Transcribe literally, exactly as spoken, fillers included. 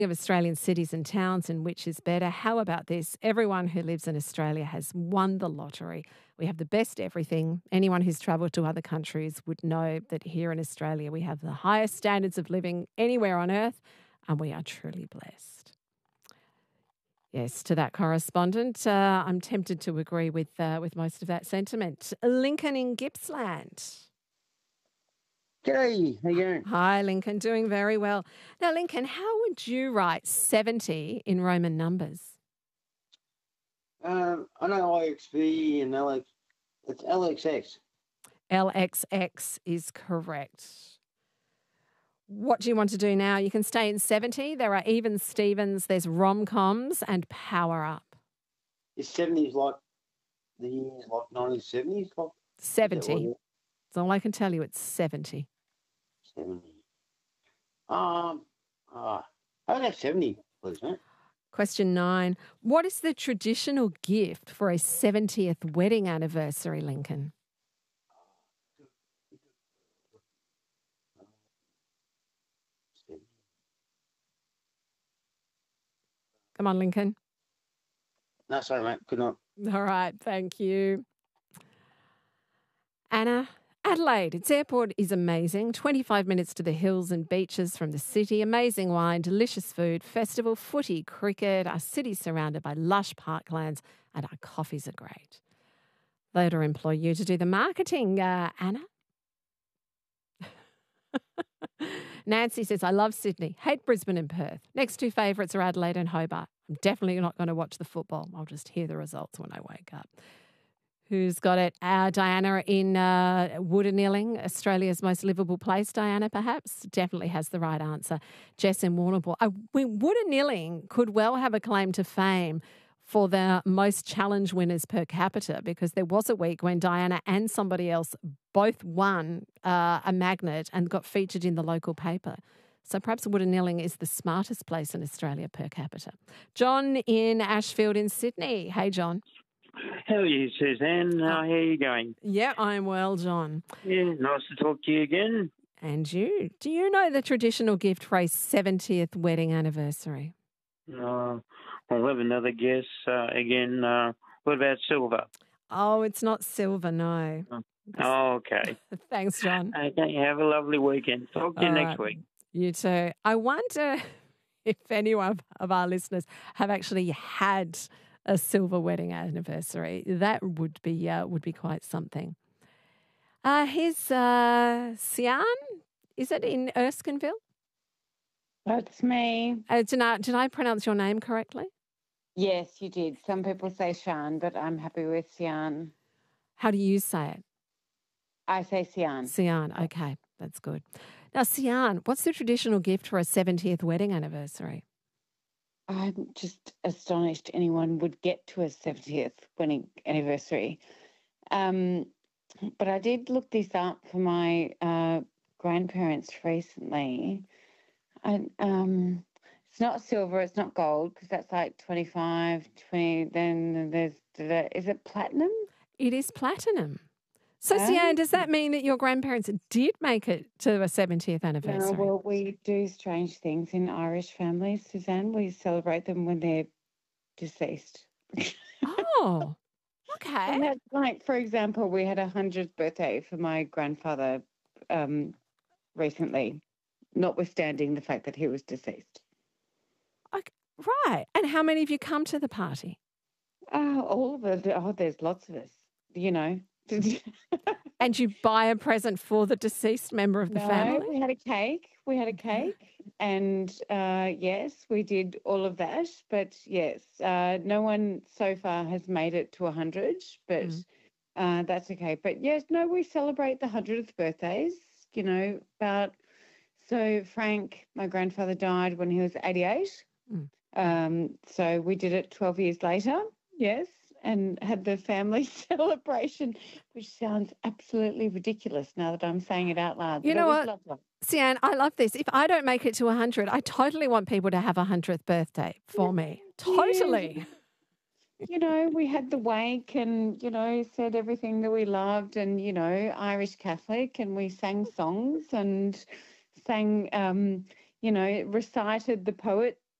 Of Australian cities and towns and which is better. How about this? Everyone who lives in Australia has won the lottery. We have the best everything. Anyone who's travelled to other countries would know that here in Australia we have the highest standards of living anywhere on earth, and we are truly blessed. Yes, to that correspondent, uh, I'm tempted to agree with uh, with most of that sentiment. Lincoln in Gippsland. G'day, how you going? Hi, Lincoln. Doing very well. Now, Lincoln, how would you write seventy in Roman numbers? Um, I know I X V and L X, it's L X X. L X X is correct. What do you want to do now? You can stay in seventy. There are even Stevens, there's rom-coms and power up. Is seventies like the years like nineteen seventies? Like, seventy. That's all I can tell you. It's seventy. seventy. Um, ah, I got seventy, please, mate. Question nine. What is the traditional gift for a seventieth wedding anniversary, Lincoln? Come on, Lincoln. No, sorry, mate. Good night. All right. Thank you. Anna, Adelaide, its airport is amazing. twenty-five minutes to the hills and beaches from the city. Amazing wine, delicious food, festival, footy, cricket. Our city's surrounded by lush parklands and our coffees are great. They'd employ you to do the marketing, uh, Anna. Nancy says, I love Sydney, hate Brisbane and Perth. Next two favourites are Adelaide and Hobart. I'm definitely not going to watch the football. I'll just hear the results when I wake up. Who's got it? Uh, Diana in uh, Woodanilling, Australia's most livable place. Diana, perhaps? Definitely has the right answer. Jess in Warrnambool. Uh, Woodanilling could well have a claim to fame for the most challenge winners per capita, because there was a week when Diana and somebody else both won uh, a magnet and got featured in the local paper. So perhaps Woodanilling is the smartest place in Australia per capita. John in Ashfield in Sydney. Hey, John. How are you, Suzanne? Uh, how are you going? Yeah, I'm well, John. Yeah, nice to talk to you again. And you. Do you know the traditional gift for a seventieth wedding anniversary? Uh, I'll have another guess. Uh, again, uh, what about silver? Oh, it's not silver, no. Oh, okay. Thanks, John. Okay, have a lovely weekend. Talk to you All next right. week. You too. I wonder if any one of our listeners have actually had a silver wedding anniversary. That would be uh, would be quite something. Uh, here's uh, Sian. Is it in Erskineville? That's me. Uh, did, I, did I pronounce your name correctly? Yes, you did. Some people say Shan, but I'm happy with Sian. How do you say it? I say Sian. Sian. Okay, that's good. Now, Sian, what's the traditional gift for a seventieth wedding anniversary? I'm just astonished anyone would get to a seventieth wedding anniversary. Um, but I did look this up for my uh, grandparents recently. And um, it's not silver, it's not gold, because that's like twenty-five, twenty. Then there's, is it platinum? It is platinum. So, Oh. Sian, does that mean that your grandparents did make it to a seventieth anniversary? No, well, we do strange things in Irish families, Suzanne. We celebrate them when they're deceased. Oh, okay. And that's like, for example, we had a hundredth birthday for my grandfather um, recently, notwithstanding the fact that he was deceased. Okay. Right. And how many of you come to the party? Oh, all of us. Oh, there's lots of us, you know. And you buy a present for the deceased member of the no, family? we had a cake. We had a cake. And uh, yes, we did all of that. But yes, uh, no one so far has made it to one hundred, but Mm. uh, that's okay. But yes, no, we celebrate the one hundredth birthdays, you know, about, so Frank, my grandfather, died when he was eighty-eight. Mm. Um, so we did it twelve years later, yes, and had the family celebration, which sounds absolutely ridiculous now that I'm saying it out loud. You but know it was what? lovely. Sian, I love this. If I don't make it to one hundred, I totally want people to have a hundredth birthday for me. Totally. You know, we had the wake and, you know, said everything that we loved and, you know, Irish Catholic, and we sang songs and sang, um, you know, recited the poets